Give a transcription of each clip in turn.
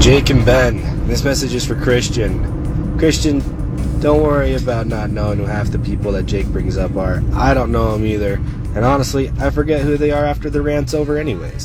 Jake and Ben, this message is for Christian. Christian, don't worry about not knowing who half the people that Jake brings up are. I don't know them either. And honestly, I forget who they are after the rant's over anyways.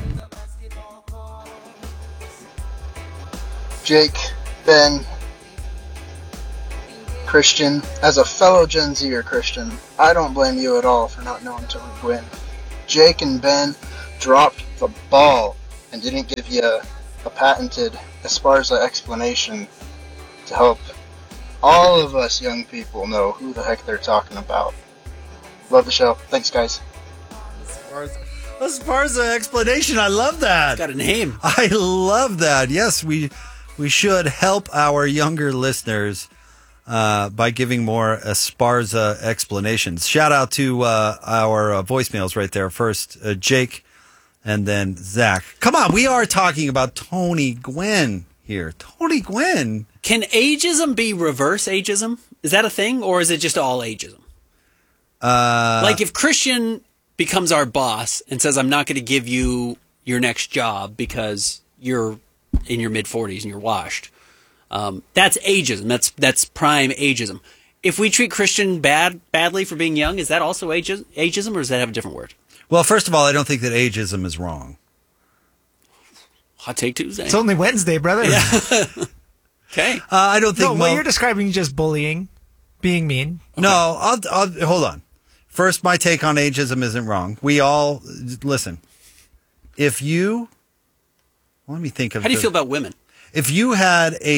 Jake, Ben, Christian, as a fellow Gen Zer Christian, I don't blame you at all for not knowing Tony Gwynn. Jake and Ben dropped the ball and didn't give you a patented Esparza explanation to help all of us young people know who the heck they're talking about. Love the show. Thanks, guys. Esparza explanation. I love that. It's got a name. I love that. Yes, we should help our younger listeners by giving more Esparza explanations. Shout out to our voicemails right there. First, Jake, and then Zach. Come on, we are talking about Tony Gwynn here. Tony Gwynn. Can ageism be reverse ageism? Is that a thing, or is it just all ageism? Like if Christian becomes our boss and says, I'm not going to give you your next job because you're in your mid-40s and you're washed. That's ageism. That's prime ageism. If we treat Christian badly for being young, is that also ageism, or does that have a different word? Well, first of all, I don't think that ageism is wrong. Hot Take Tuesday. It's only Wednesday, brother. Yeah. Okay. I don't think... No, what you're describing is just bullying, being mean. Okay. No, I'll hold on. First, my take on ageism isn't wrong. We all... Listen, if you... Let me think of... How do you feel about women? If you had a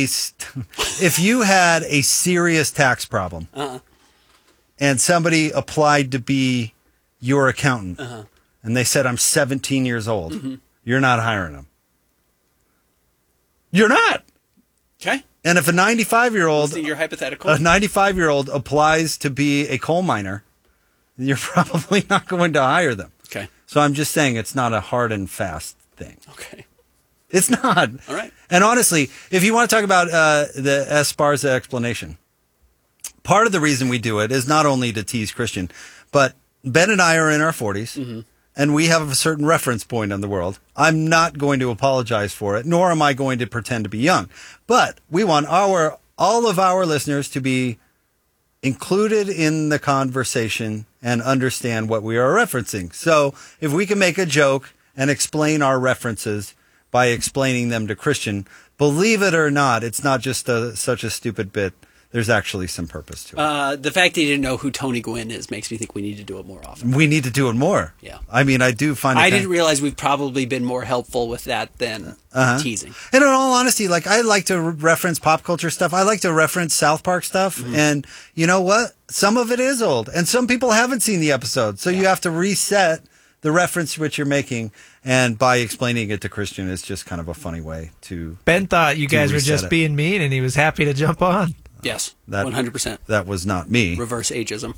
serious tax problem and somebody applied to be your accountant and they said, I'm 17 years old, you're not hiring them. You're not. Okay. And if a 95-year-old, your hypothetical, a 95-year-old applies to be a coal miner, you're probably not going to hire them. Okay. So I'm just saying it's not a hard and fast thing. Okay. It's not. All right. And honestly, if you want to talk about the Esparza explanation, part of the reason we do it is not only to tease Christian, but Ben and I are in our 40s, and we have a certain reference point in the world. I'm not going to apologize for it, nor am I going to pretend to be young. But we want all of our listeners to be included in the conversation and understand what we are referencing. So if we can make a joke and explain our references by explaining them to Christian, believe it or not, it's not just such a stupid bit. There's actually some purpose to it. The fact that you didn't know who Tony Gwynn is makes me think we need to do it more often. We need to do it more. Yeah. I mean, I do find it... I didn't realize we've probably been more helpful with that than teasing. And in all honesty, like, I like to reference pop culture stuff. I like to reference South Park stuff. And you know what? Some of it is old. And some people haven't seen the episode. So you have to reset the reference to which you're making. And by explaining it to Christian, it's just kind of a funny way to... Ben thought you guys were just being mean, and he was happy to jump on. Yes, 100%. That was not me. Reverse ageism.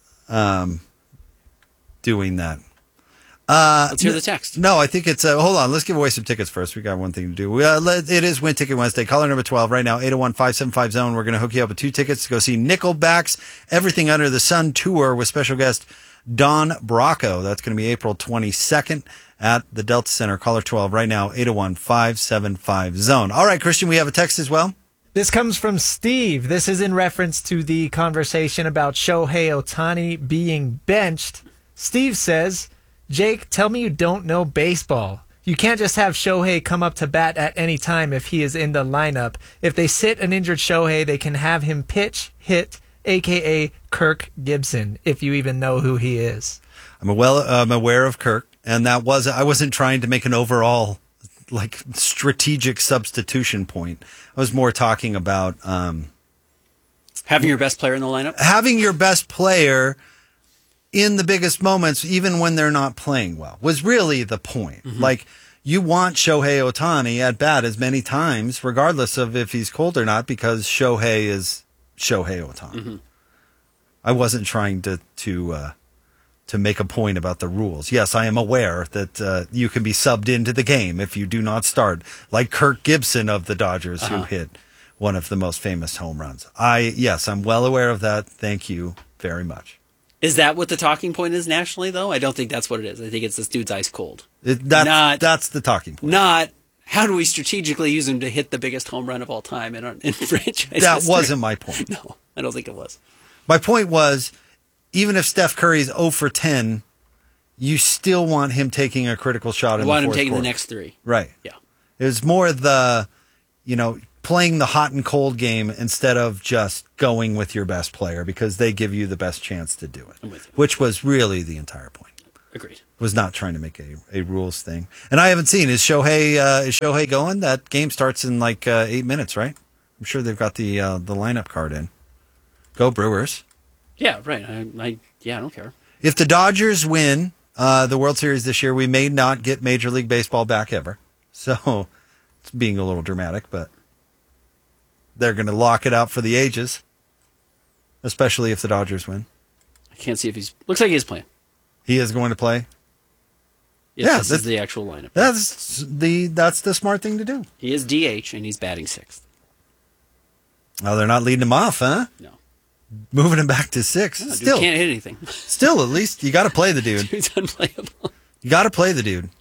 Doing that. Let's hear the text. No, I think it's... hold on, let's give away some tickets first. We got one thing to do. It is Win Ticket Wednesday. Caller number 12 right now, 801-575-ZONE. We're going to hook you up with 2 tickets to go see Nickelback's Everything Under the Sun tour with special guest Don Bracco. That's going to be April 22nd at the Delta Center. Caller 12 right now, 801-575-ZONE. All right, Christian, we have a text as well. This comes from Steve. This is in reference to the conversation about Shohei Ohtani being benched. Steve says, Jake, tell me you don't know baseball. You can't just have Shohei come up to bat at any time if he is in the lineup. If they sit an injured Shohei, they can have him pitch, hit, a.k.a. Kirk Gibson, if you even know who he is. I'm aware of Kirk, and I wasn't trying to make an overall like strategic substitution point. I was more talking about having your best player in the lineup. Having your best player in the biggest moments, even when they're not playing well, was really the point. Like, you want Shohei Ohtani at bat as many times, regardless of if he's cold or not, because Shohei is Shohei Ohtani. I wasn't trying to make a point about the rules. Yes, I am aware that you can be subbed into the game if you do not start, like Kirk Gibson of the Dodgers, who hit one of the most famous home runs. Yes, I'm well aware of that. Thank you very much. Is that what the talking point is nationally, though? I don't think that's what it is. I think it's this dude's ice cold. That's the talking point. Not how do we strategically use him to hit the biggest home run of all time in franchise That history? wasn't my point. No, I don't think it was. My point was, even if Steph Curry's 0 for 10, you still want him taking a critical shot in I the want him fourth taking quarter. the next three. Right. Yeah. It was more the, playing the hot and cold game instead of just going with your best player because they give you the best chance to do I'm it, with you. which was really the entire point. Agreed. Was not trying to make a rules thing. And I haven't seen, is Shohei going? That game starts in 8 minutes, right? I'm sure they've got the lineup card in. Go Brewers. Yeah, right. I don't care. If the Dodgers win the World Series this year, we may not get Major League Baseball back ever. So it's being a little dramatic, but they're going to lock it out for the ages, especially if the Dodgers win. I can't see if looks like he's playing. He is going to play. Yes, Yeah, this is the actual lineup. That's the smart thing to do. He is DH, and he's batting sixth. Oh, they're not leading him off, huh? No. Moving him back to 6. Dude Still, can't hit anything. at least you got to play the dude. Dude's unplayable. You got to play the dude.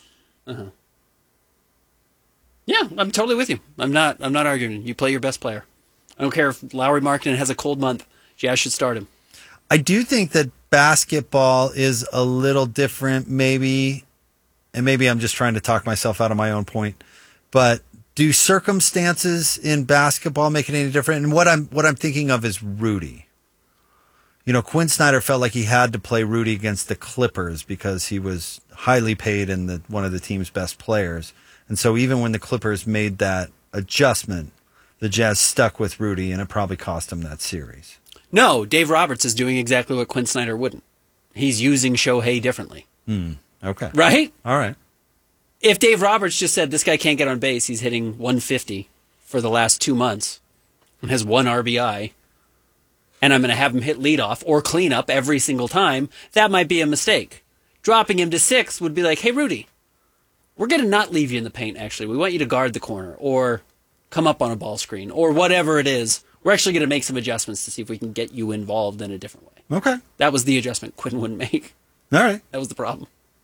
Yeah, I'm totally with you. I'm not arguing. You play your best player. I don't care if Lowry Markkanen has a cold month. Jazz should start him. I do think that basketball is a little different, maybe, and maybe I'm just trying to talk myself out of my own point. But do circumstances in basketball make it any different? And what I'm thinking of is Rudy. Quinn Snyder felt like he had to play Rudy against the Clippers because he was highly paid and one of the team's best players. And so even when the Clippers made that adjustment, the Jazz stuck with Rudy, and it probably cost him that series. No, Dave Roberts is doing exactly what Quinn Snyder wouldn't. He's using Shohei differently. Okay. Right? All right. If Dave Roberts just said, this guy can't get on base, he's hitting 150 for the last 2 months and has 1 RBI, and I'm going to have him hit leadoff or cleanup every single time, that might be a mistake. Dropping him to 6 would be like, hey, Rudy, we're going to not leave you in the paint, actually. We want you to guard the corner or come up on a ball screen or whatever it is. We're actually going to make some adjustments to see if we can get you involved in a different way. Okay. That was the adjustment Quinn wouldn't make. All right. That was the problem.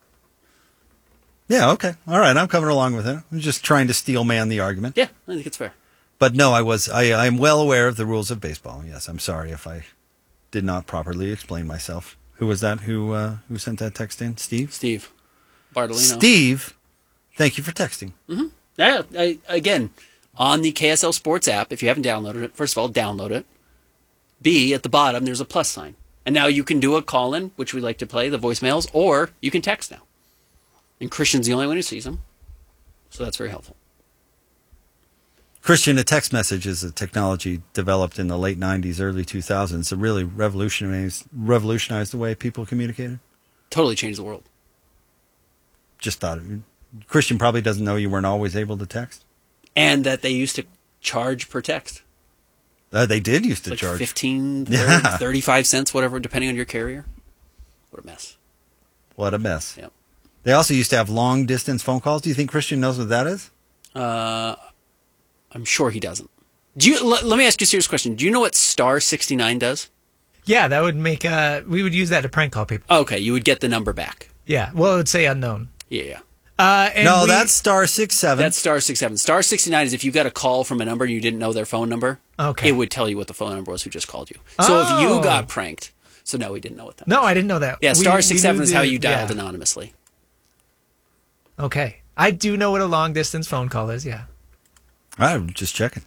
Yeah, okay. All right, I'm coming along with it. I'm just trying to steel man the argument. Yeah, I think it's fair. But no, I'm well aware of the rules of baseball. Yes, I'm sorry if I did not properly explain myself. Who was that who sent that text in? Steve Bartolino. Steve, thank you for texting. Yeah, again, on the KSL Sports app, if you haven't downloaded it, first of all, download it. B, at the bottom, there's a plus sign. And now you can do a call-in, which we like to play, the voicemails, or you can text now. And Christian's the only one who sees them. So that's very helpful. Christian, a text message is a technology developed in the late 90s, early 2000s. It really revolutionized the way people communicated. Totally changed the world. Just thought Christian probably doesn't know you weren't always able to text. And that they used to charge per text. They did used to Like charge 15, 30, Yeah. 35 cents, whatever, depending on your carrier. What a mess. What a mess. Yep. They also used to have long distance phone calls. Do you think Christian knows what that is? I'm sure he doesn't. Let me ask you a serious question. Do you know what star 69 does? Yeah, that would make we would use that to prank call people. Okay, you would get the number back. Yeah, well, it would say unknown. Yeah. That's star 67. That's star 67. Star 69 is if you got a call from a number and you didn't know their phone number. Okay. It would tell you what the phone number was who just called you. So if you got pranked, so no, we didn't know what that was. No, I didn't know that. Yeah, star 67 knew is how you yeah. dialed anonymously. Okay. I do know what a long distance phone call is, yeah. I'm just checking.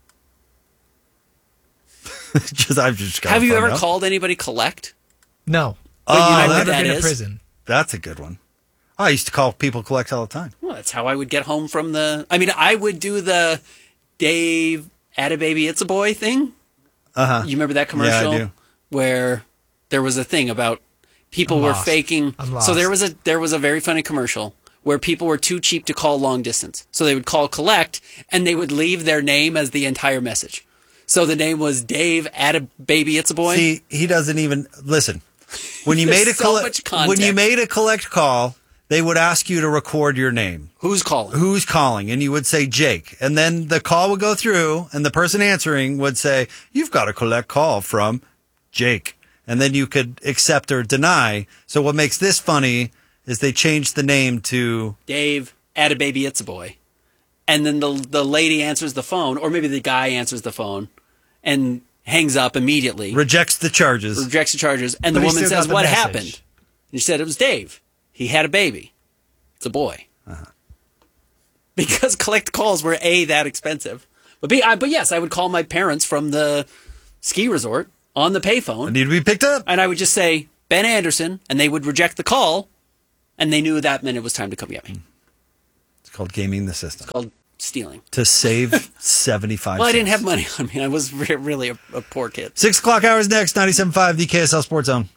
I've just got Have to you find ever out. called anybody collect? No. Oh, I've what never that been is? to prison. That's a good one. I used to call people collect all the time. Well, that's how I would get home from the... I mean, I would do the Dave, atta baby, it's a boy thing. Uh-huh. You remember that commercial? Yeah, I do. Where there was a thing about people I'm were lost. faking. I'm lost. So there was a very funny commercial where people were too cheap to call long distance. So they would call collect and they would leave their name as the entire message. So the name was Dave, atta baby, it's a boy. See, he doesn't even listen. When you made There's so much context. when you made a collect call, they would ask you to record your name. Who's calling? Who's calling? And you would say Jake. And then the call would go through and the person answering would say, "You've got a collect call from Jake." And then you could accept or deny. So what makes this funny is they changed the name to Dave, atta baby, it's a boy. and then the lady answers the phone, or maybe the guy answers the phone and hangs up immediately. Rejects the charges. And the woman says, what happened? And she said, it was Dave. He had a baby. It's a boy. Because collect calls were A, that expensive. But yes, I would call my parents from the ski resort on the payphone. I need to be picked up. And I would just say, Ben Anderson, and they would reject the call, and they knew that meant it was time to come get me. It's called gaming the system. It's called stealing. To save 75 Well, I cents. didn't have money on me. I was really a poor kid. 6 o'clock hours next, 97.5, the KSL Sports Zone.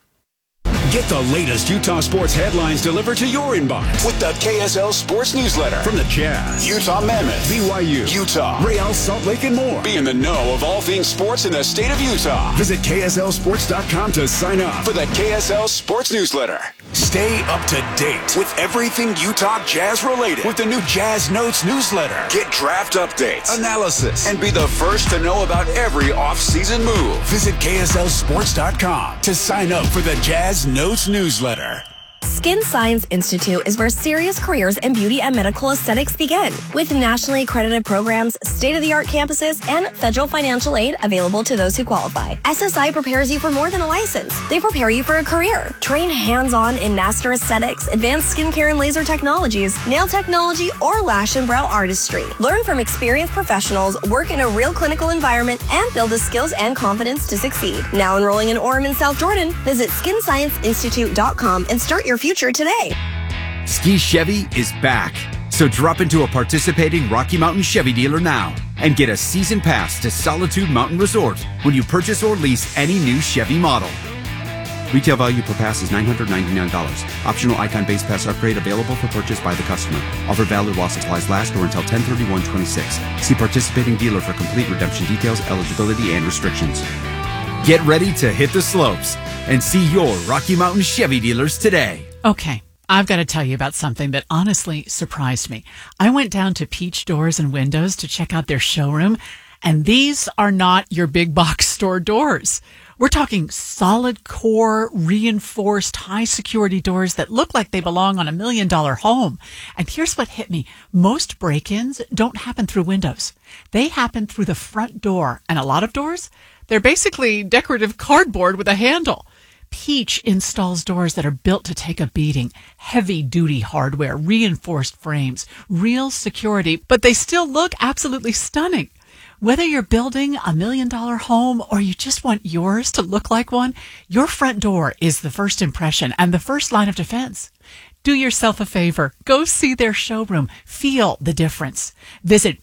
Get the latest Utah sports headlines delivered to your inbox with the KSL Sports Newsletter. From the Jazz, Utah Mammoth, BYU, Utah, Real Salt Lake, and more. Be in the know of all things sports in the state of Utah. Visit KSLSports.com to sign up for the KSL Sports Newsletter. Stay up to date with everything Utah Jazz related with the new Jazz Notes newsletter. Get draft updates, analysis, and be the first to know about every off-season move. Visit KSLSports.com to sign up for the Jazz Notes newsletter. Skin Science Institute is where serious careers in beauty and medical aesthetics begin. With nationally accredited programs, state-of-the-art campuses, and federal financial aid available to those who qualify. SSI prepares you for more than a license. They prepare you for a career. Train hands-on in master aesthetics, advanced skincare and laser technologies, nail technology, or lash and brow artistry. Learn from experienced professionals, work in a real clinical environment, and build the skills and confidence to succeed. Now enrolling in Orem and South Jordan, visit SkinScienceInstitute.com and start your future today. Ski Chevy is back. So drop into a participating Rocky Mountain Chevy dealer now and get a season pass to Solitude Mountain Resort when you purchase or lease any new Chevy model. Retail value per pass is $999. Optional Icon base pass upgrade available for purchase by the customer. Offer valid while supplies last or until 10/31/26. See participating dealer for complete redemption details, eligibility, and restrictions. Get ready to hit the slopes and see your Rocky Mountain Chevy dealers today. Okay, I've got to tell you about something that honestly surprised me. I went down to Peach Doors and Windows to check out their showroom, and these are not your big box store doors. We're talking solid core, reinforced, high security doors that look like they belong on $1 million home. And here's what hit me. Most break-ins don't happen through windows. They happen through the front door. And a lot of doors, they're basically decorative cardboard with a handle. Peach installs doors that are built to take a beating. Heavy-duty hardware, reinforced frames, real security, but they still look absolutely stunning. Whether you're building a $1 million home or you just want yours to look like one, your front door is the first impression and the first line of defense. Do yourself a favor. Go see their showroom. Feel the difference. Visit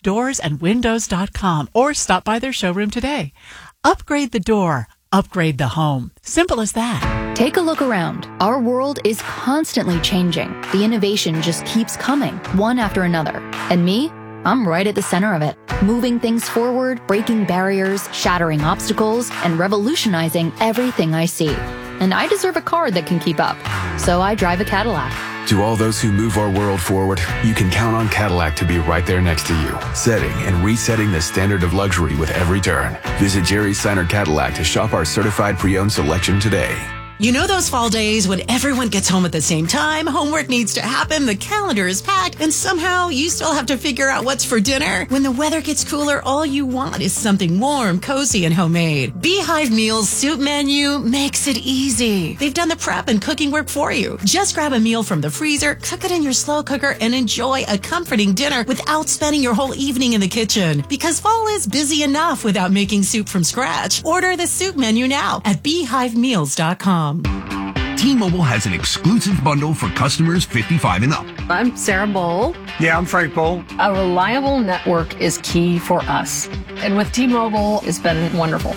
peachdoorsandwindows.com or stop by their showroom today. Upgrade the door. Upgrade the home. Simple as that. Take a look around. Our world is constantly changing. The innovation just keeps coming, one after another. And me? I'm right at the center of it, moving things forward, breaking barriers, shattering obstacles, and revolutionizing everything I see. And I deserve a car that can keep up. So I drive a Cadillac. To all those who move our world forward, you can count on Cadillac to be right there next to you, setting and resetting the standard of luxury with every turn. Visit Jerry Seiner Cadillac to shop our certified pre-owned selection today. You know those fall days when everyone gets home at the same time, homework needs to happen, the calendar is packed, and somehow you still have to figure out what's for dinner? When the weather gets cooler, all you want is something warm, cozy, and homemade. Beehive Meals soup menu makes it easy. They've done the prep and cooking work for you. Just grab a meal from the freezer, cook it in your slow cooker, and enjoy a comforting dinner without spending your whole evening in the kitchen. Because fall is busy enough without making soup from scratch. Order the soup menu now at beehivemeals.com. T-Mobile has an exclusive bundle for customers 55 and up. I'm Sarah Bowl. Yeah, I'm Frank Bowl. A reliable network is key for us. And with T-Mobile, it's been wonderful.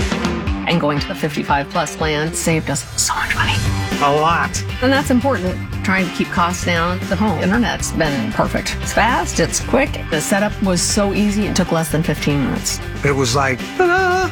And going to the 55 plus plan saved us so much money. A lot. And that's important. Trying to keep costs down. The home internet's been perfect. It's fast, it's quick. The setup was so easy, it took less than 15 minutes. It was like, ta-da!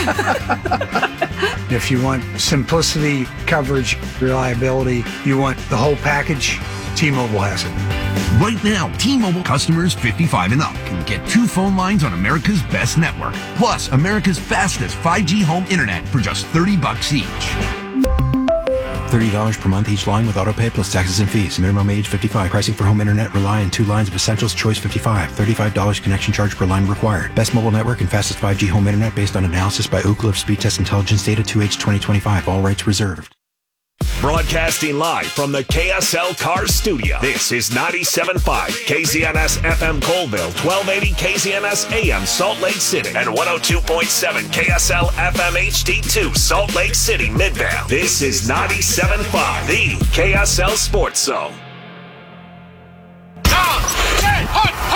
If you want simplicity, coverage, reliability, you want the whole package, T-Mobile has it. Right now, T-Mobile customers 55 and up can get 2 phone lines on America's best network, plus America's fastest 5G home internet for just $30 each. $30 per month each line with autopay plus taxes and fees. Minimum age 55. Pricing for home internet rely on 2 lines of Essentials Choice 55. $35 connection charge per line required. Best mobile network and fastest 5G home internet based on analysis by Ookla of Speed Test Intelligence data 2H 2025. All rights reserved. Broadcasting live from the KSL Cars Studio. This is 97.5 KZNS FM Colville, 1280 KZNS AM Salt Lake City, and 102.7 KSL FM HD2 Salt Lake City Midvale. This is 97.5, the KSL Sports Zone.